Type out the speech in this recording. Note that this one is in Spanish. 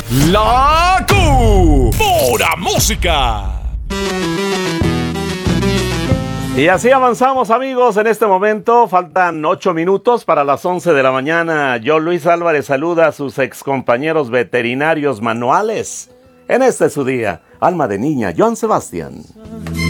La pura música. Y así avanzamos, amigos, en este momento. Faltan 8 minutos para las 11 de la mañana. Yo, Luis Álvarez, saluda a sus excompañeros veterinarios manuales. En este su día, Alma de Niña, Joan Sebastián.